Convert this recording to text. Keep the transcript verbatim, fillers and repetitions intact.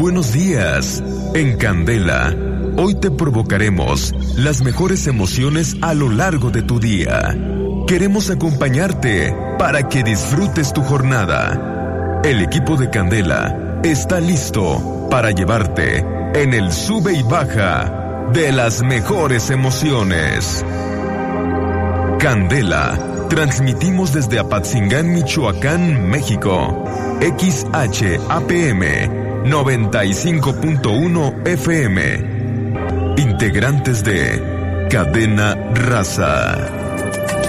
Buenos días. En Candela, hoy te provocaremos las mejores emociones a lo largo de tu día. Queremos acompañarte para que disfrutes tu jornada. El equipo de Candela está listo para llevarte en el sube y baja de las mejores emociones. Candela, transmitimos desde Apatzingán, Michoacán, México. X H A P M noventa y cinco punto uno F M. Integrantes de Cadena Raza.